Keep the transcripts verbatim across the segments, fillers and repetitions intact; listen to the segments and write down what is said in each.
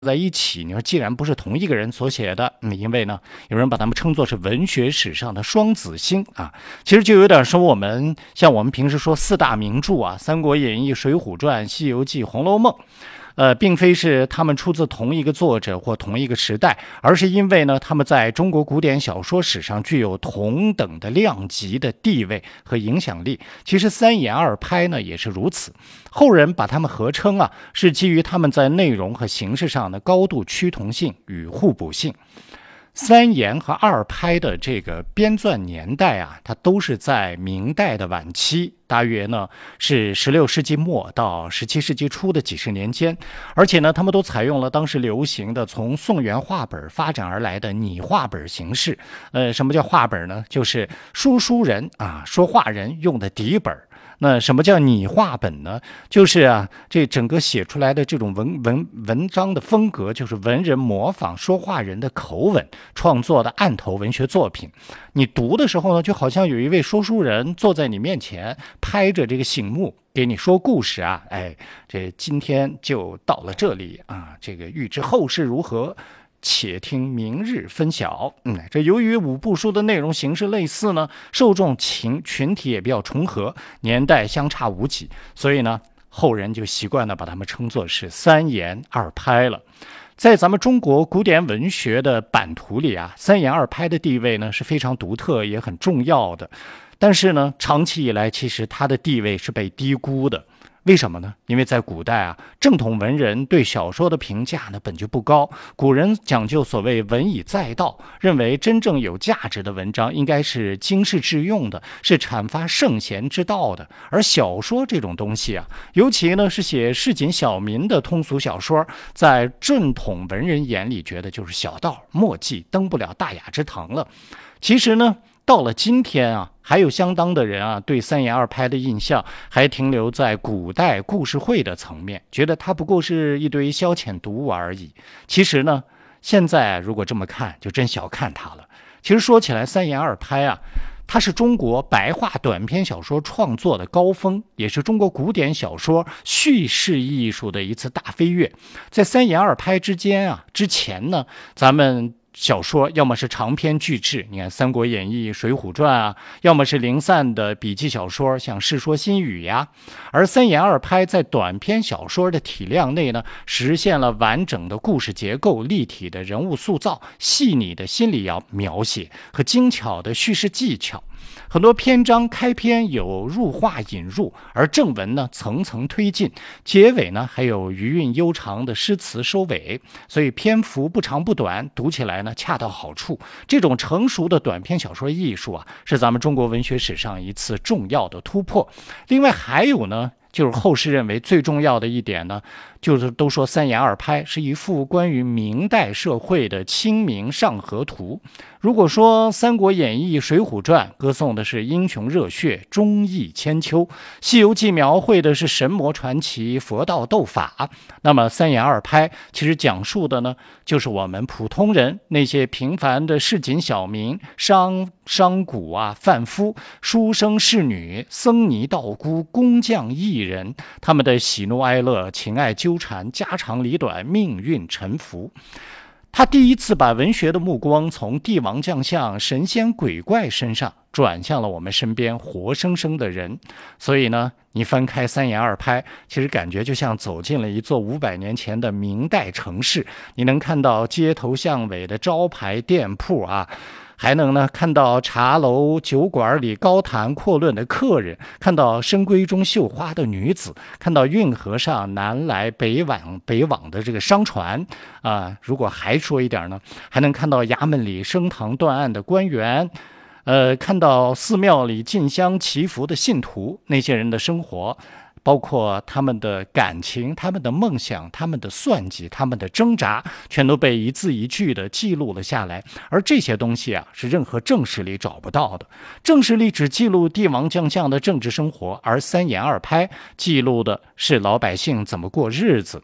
在一起，你说既然不是同一个人所写的，嗯，因为呢，有人把他们称作是文学史上的双子星啊，其实就有点说我们像我们平时说四大名著啊，《三国演义》《水浒传》《西游记》《红楼梦》。呃，并非是他们出自同一个作者或同一个时代，而是因为呢，他们在中国古典小说史上具有同等的量级的地位和影响力。其实三言二拍呢也是如此，后人把他们合称啊，是基于他们在内容和形式上的高度趋同性与互补性。三言和二拍的这个编纂年代啊，它都是在明代的晚期，大约呢是十六世纪末到十七世纪初的几十年间，而且呢，他们都采用了当时流行的从宋元话本发展而来的拟话本形式。呃，什么叫话本呢？就是说书人啊，说话人用的底本。那什么叫拟话本呢？就是啊，这整个写出来的这种文文文章的风格，就是文人模仿说话人的口吻创作的案头文学作品。你读的时候呢，就好像有一位说书人坐在你面前，拍着这个醒目给你说故事啊。哎，这今天就到了这里啊，这个欲知后事如何，且听明日分晓。嗯，这由于五部书的内容形式类似呢，受众群群体也比较重合，年代相差无几，所以呢，后人就习惯的把它们称作是三言二拍了。在咱们中国古典文学的版图里啊，三言二拍的地位呢是非常独特也很重要的，但是呢，长期以来其实它的地位是被低估的。为什么呢？因为在古代啊，正统文人对小说的评价呢本就不高，古人讲究所谓文以载道，认为真正有价值的文章应该是经世致用的，是阐发圣贤之道的。而小说这种东西啊，尤其呢是写市井小民的通俗小说，在正统文人眼里觉得就是小道墨迹，登不了大雅之堂了。其实呢，到了今天啊，还有相当的人啊，对三言二拍的印象还停留在古代故事会的层面，觉得它不过是一堆消遣读物而已。其实呢，现在如果这么看，就真小看它了。其实说起来，三言二拍啊，它是中国白话短篇小说创作的高峰，也是中国古典小说叙事艺术的一次大飞跃。在三言二拍之间啊，之前呢，咱们小说要么是长篇巨制，你看《三国演义》《水浒传》啊，要么是零散的笔记小说，像《世说新语》呀。而三言二拍在短篇小说的体量内呢，实现了完整的故事结构、立体的人物塑造、细腻的心理描写和精巧的叙事技巧。很多篇章开篇有入画引入，而正文呢层层推进，结尾呢还有余韵悠长的诗词收尾，所以篇幅不长不短，读起来呢恰到好处。这种成熟的短篇小说艺术啊，是咱们中国文学史上一次重要的突破。另外还有呢，就是后世认为最重要的一点呢，就是都说三言二拍是一幅关于明代社会的清明上河图。如果说《三国演义》《水浒传》歌颂的是英雄热血、忠义千秋，《西游记》描绘的是神魔传奇、佛道斗法，那么三言二拍其实讲述的呢，就是我们普通人那些平凡的市井小民、商商贾啊、贩夫、书生仕女、僧尼道姑、工匠艺人，他们的喜怒哀乐、情爱纠缠、家长里短、命运沉浮。他第一次把文学的目光从帝王将相、神仙鬼怪身上转向了我们身边活生生的人。所以呢，你翻开三言二拍，其实感觉就像走进了一座五百年前的明代城市。你能看到街头巷尾的招牌店铺啊，还能呢看到茶楼酒馆里高谈阔论的客人，看到深闺中绣花的女子，看到运河上南来北往北往的这个商船啊。如果还说一点呢，还能看到衙门里升堂断案的官员，呃，看到寺庙里进香祈福的信徒，那些人的生活，包括他们的感情、他们的梦想、他们的算计、他们的挣扎，全都被一字一句的记录了下来。而这些东西啊，是任何正史里找不到的。正史里只记录帝王将相的政治生活，而三言二拍记录的是老百姓怎么过日子。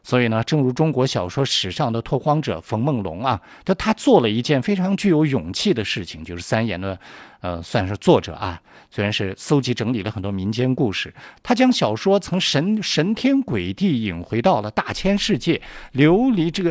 所以呢，正如中国小说史上的拓荒者冯梦龙啊，他他做了一件非常具有勇气的事情，就是三言的，呃，算是作者啊，虽然是搜集整理了很多民间故事，他将小说从神神天鬼地引回到了大千世界，流离这个